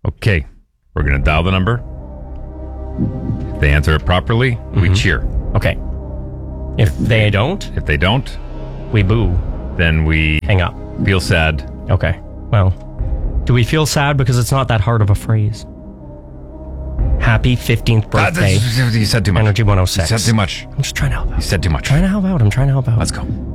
Okay. We're going to dial the number. If they answer it properly, we cheer. Okay. If they don't, we boo. Then we hang up. Feel sad. Okay. Well, do we feel sad because it's not that hard of a phrase? Happy 15th birthday. You said too much. Energy 106. You said too much. I'm just trying to help out. You said too much. I'm trying to help out. Let's go.